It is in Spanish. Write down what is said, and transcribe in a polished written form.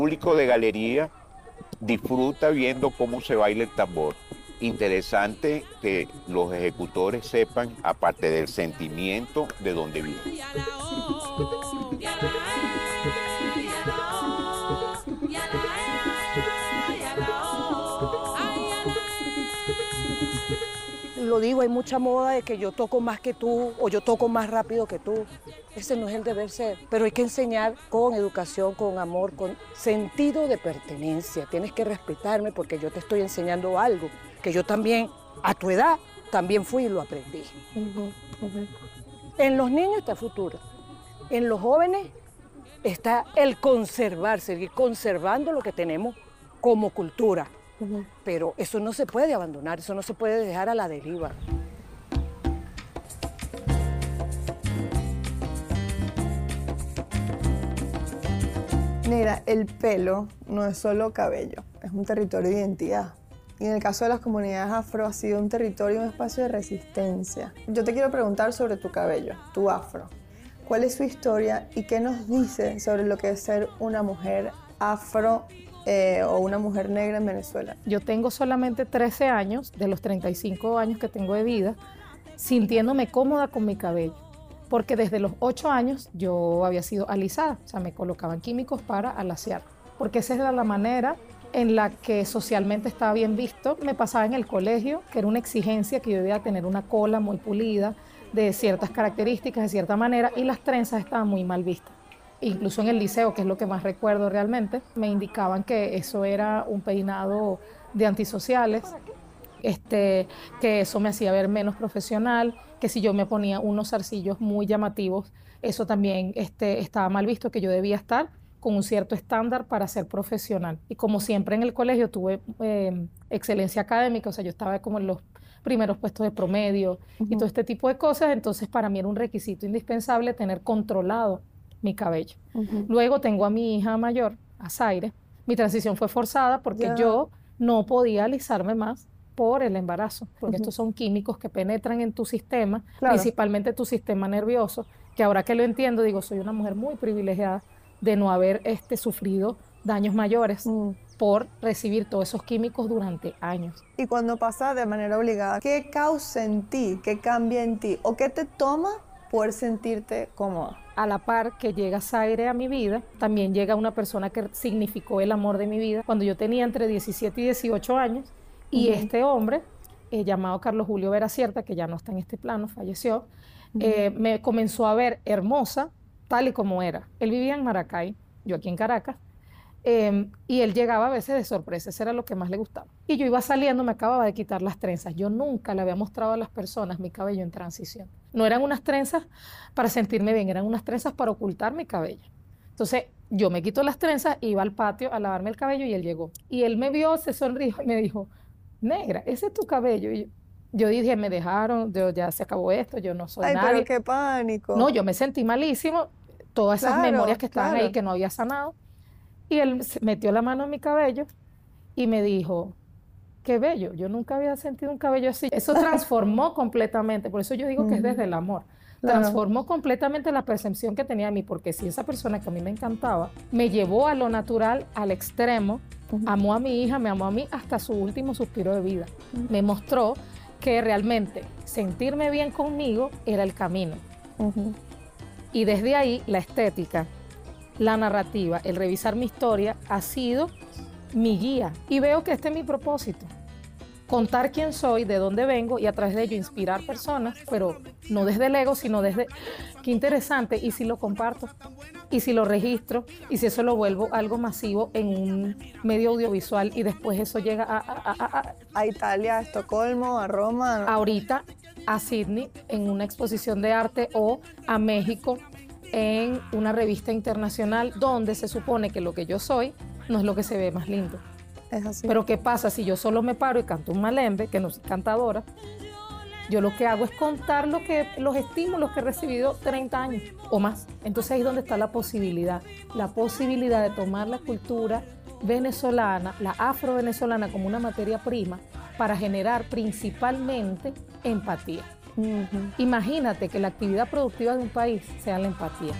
público de galería disfruta viendo cómo se baila el tambor. Interesante que los ejecutores sepan, aparte del sentimiento, de dónde viene. Lo digo, hay mucha moda de que yo toco más que tú o yo toco más rápido que tú. Ese no es el deber ser, pero hay que enseñar con educación, con amor, con sentido de pertenencia. Tienes que respetarme porque yo te estoy enseñando algo que yo también, a tu edad, también fui y lo aprendí. En los niños está el futuro. En los jóvenes está el conservar, seguir conservando lo que tenemos como cultura. Pero eso no se puede abandonar, eso no se puede dejar a la deriva. Negra, el pelo no es solo cabello, es un territorio de identidad. Y en el caso de las comunidades afro ha sido un territorio, un espacio de resistencia. Yo te quiero preguntar sobre tu cabello, tu afro. ¿Cuál es su historia y qué nos dice sobre lo que es ser una mujer afro o una mujer negra en Venezuela? Yo tengo solamente 13 años, de los 35 años que tengo de vida, sintiéndome cómoda con mi cabello. Porque desde los 8 años yo había sido alisada, o sea, me colocaban químicos para alaciar. Porque esa era la manera en la que socialmente estaba bien visto. Me pasaba en el colegio, que era una exigencia que yo debía tener una cola muy pulida, de ciertas características, de cierta manera, y las trenzas estaban muy mal vistas. Incluso en el liceo, que es lo que más recuerdo realmente, me indicaban que eso era un peinado de antisociales, que eso me hacía ver menos profesional, que si yo me ponía unos zarcillos muy llamativos, eso también estaba mal visto, que yo debía estar con un cierto estándar para ser profesional. Y como siempre en el colegio tuve excelencia académica, o sea, yo estaba como en los primeros puestos de promedio y todo este tipo de cosas, entonces para mí era un requisito indispensable tener controlado mi cabello. Luego tengo a mi hija mayor, a Zaire. Mi transición fue forzada porque yo no podía alisarme más por el embarazo, porque estos son químicos que penetran en tu sistema, principalmente tu sistema nervioso, que ahora que lo entiendo, digo, soy una mujer muy privilegiada de no haber sufrido daños mayores por recibir todos esos químicos durante años. Y cuando pasa de manera obligada, ¿qué causa en ti, qué cambia en ti o qué te toma poder sentirte cómoda? A la par que llega Zaire a mi vida, también llega una persona que significó el amor de mi vida cuando yo tenía entre 17 y 18 años, y este hombre, llamado Carlos Julio Veracierta, que ya no está en este plano, falleció, me comenzó a ver hermosa, tal y como era. Él vivía en Maracay, yo aquí en Caracas, y él llegaba a veces de sorpresa, eso era lo que más le gustaba. Y yo iba saliendo, me acababa de quitar las trenzas. Yo nunca le había mostrado a las personas mi cabello en transición. No eran unas trenzas para sentirme bien, eran unas trenzas para ocultar mi cabello. Entonces, yo me quito las trenzas, iba al patio a lavarme el cabello y él llegó. Y él me vio, se sonrió y me dijo, negra, ese es tu cabello. Y yo dije, me dejaron, ya se acabó esto, yo no soy nadie. Pero qué pánico. No, yo me sentí malísimo, todas esas memorias que estaban ahí que no había sanado. Y él metió la mano en mi cabello y me dijo, qué bello, yo nunca había sentido un cabello así. Eso transformó completamente, por eso yo digo que es desde el amor. Transformó completamente la percepción que tenía de mí, porque si esa persona que a mí me encantaba me llevó a lo natural, al extremo, amó a mi hija, me amó a mí hasta su último suspiro de vida. Me mostró que realmente sentirme bien conmigo era el camino. Y desde ahí la estética, la narrativa, el revisar mi historia ha sido mi guía. Y veo que este es mi propósito. Contar quién soy, de dónde vengo y a través de ello inspirar personas, pero no desde el ego, sino desde, qué interesante, y si lo comparto, y si lo registro, y si eso lo vuelvo algo masivo en un medio audiovisual y después eso llega a Italia, a Estocolmo, a Roma. Ahorita a Sydney en una exposición de arte o a México en una revista internacional donde se supone que lo que yo soy no es lo que se ve más lindo. Es así. Pero ¿qué pasa si yo solo me paro y canto un malembe, que no soy cantadora? Yo lo que hago es contar los estímulos que he recibido 30 años o más. Entonces ahí es donde está la posibilidad de tomar la cultura venezolana, la afro-venezolana como una materia prima para generar principalmente empatía. Imagínate que la actividad productiva de un país sea la empatía.